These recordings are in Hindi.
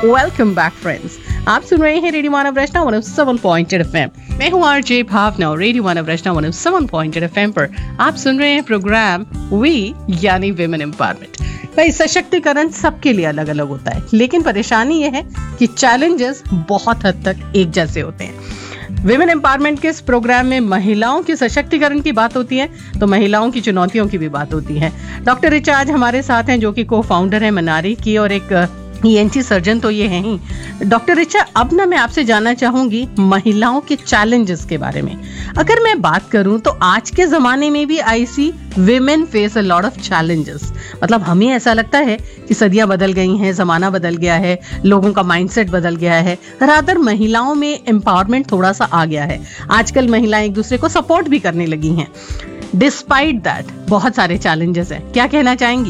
Welcome back friends. आप सुन रहे हैं रेडियो मानव रचना 107.8 FM। मैं हूँ आरजे भावना और रेडियो मानव रचना 107.8 FM पर आप सुन रहे हैं प्रोग्राम वी यानी विमेन एम्पावरमेंट। भाई सशक्तिकरण सबके लिए अलग अलग होता है, लेकिन परेशानी यह है कि चैलेंजेस बहुत हद तक एक जैसे होते हैं। विमेन एम्पावरमेंट के इस प्रोग्राम में महिलाओं के सशक्तिकरण की बात होती है तो महिलाओं की चुनौतियों की भी बात होती है। डॉक्टर रिचा आज हमारे साथ हैं, जो कि को फाउंडर है मनारी की और एक ENT सर्जन तो ये है ही। डॉक्टर रिचा, अब ना मैं आपसे जानना चाहूंगी महिलाओं के चैलेंजेस के बारे में। अगर मैं बात करूं तो आज के जमाने में भी आई सी women face a lot of challenges. मतलब हमें ऐसा लगता है कि सदियां बदल गई हैं, जमाना बदल गया है, लोगों का माइंडसेट बदल गया है, रादर महिलाओं में एम्पावरमेंट थोड़ा सा आ गया है। आजकल महिलाएं एक दूसरे को सपोर्ट भी करने लगी हैं। डिस्पाइट दैट बहुत सारे चैलेंजेस हैं, क्या कहना चाहेंगी?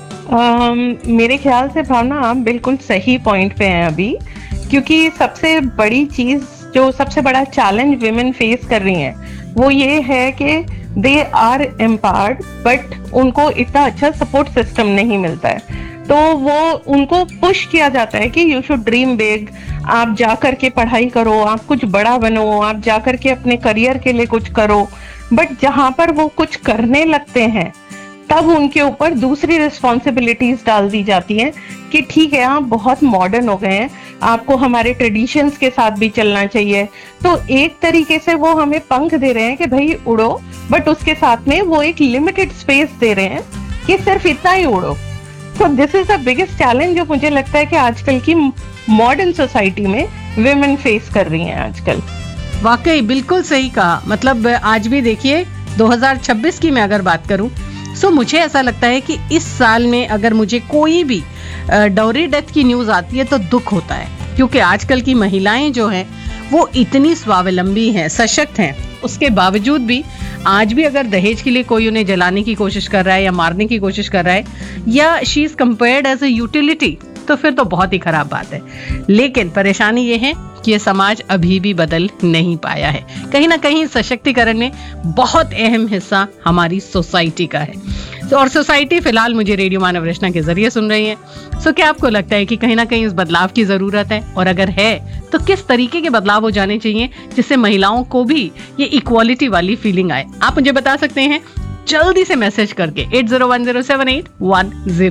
मेरे ख्याल से भावना आप बिल्कुल सही पॉइंट पे हैं अभी, क्योंकि सबसे बड़ी चीज जो सबसे बड़ा चैलेंज विमेन फेस कर रही हैं वो ये है कि दे आर एम्पावर्ड बट उनको इतना अच्छा सपोर्ट सिस्टम नहीं मिलता है। तो वो उनको पुश किया जाता है कि यू शुड ड्रीम बिग, आप जा करके पढ़ाई करो, आप कुछ बड़ा बनो, आप जा करके अपने करियर के लिए कुछ करो। बट जहां पर वो कुछ करने लगते हैं तब उनके ऊपर दूसरी रिस्पॉन्सिबिलिटीज डाल दी जाती हैं कि ठीक है आप बहुत मॉडर्न हो गए हैं, आपको हमारे ट्रेडिशंस के साथ भी चलना चाहिए। तो एक तरीके से वो हमें पंख दे रहे हैं कि भाई उड़ो, बट उसके साथ में वो एक लिमिटेड स्पेस दे रहे हैं कि सिर्फ इतना ही उड़ो। तो this is the biggest challenge जो मुझे लगता है कि आजकल की मॉडर्न सोसाइटी में विमेन फेस कर रही हैं आजकल। वाकई बिल्कुल सही कहा। मतलब आज भी देखिए 2026 की मैं अगर बात करूं सो मुझे ऐसा लगता है कि इस साल में अगर मुझे कोई भी डाउरी डेथ की न्यूज आती है तो दुख होता है, क्योंकि आजकल की महिलाएं जो हैं वो इतनी स्वावलंबी हैं, सशक्त हैं, उसके बावजूद भी आज भी अगर दहेज के लिए कोई उन्हें जलाने की कोशिश कर रहा है या मारने की कोशिश कर रहा है या she is compared as a utility, तो फिर तो बहुत ही खराब बात है। लेकिन परेशानी ये है कि ये समाज अभी भी बदल नहीं पाया है। कहीं ना कहीं सशक्तिकरण में बहुत अहम हिस्सा हमारी सोसाइटी का है। और सोसाइटी फिलहाल मुझे रेडियो मानव रचना के जरिए सुन रही है। सो क्या आपको लगता है कि कहीं ना कहीं इस बदलाव की जरूरत है, और अगर है तो किस तरीके के बदलाव हो जाने चाहिए जिससे महिलाओं को भी ये इक्वालिटी वाली फीलिंग आए? आप मुझे बता सकते हैं जल्दी से मैसेज करके 80107810